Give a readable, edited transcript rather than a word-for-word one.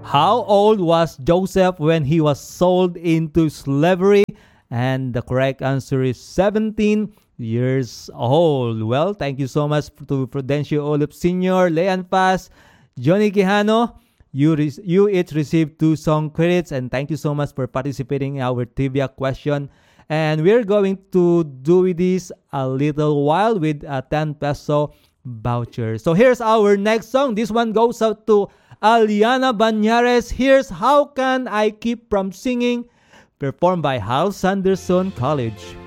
How old was Joseph when he was sold into slavery? And the correct answer is 17 years old. Well, thank you so much to Prudencio Olip Sr., Leon Paz, Johnny Quijano. You each received 2 song credits, and thank you so much for participating in our trivia question. And we're going to do this a little while with a 10 peso voucher. So here's our next song. This one goes out to Aliana Banyares. Here's How Can I Keep From Singing, performed by Hal Sanderson College.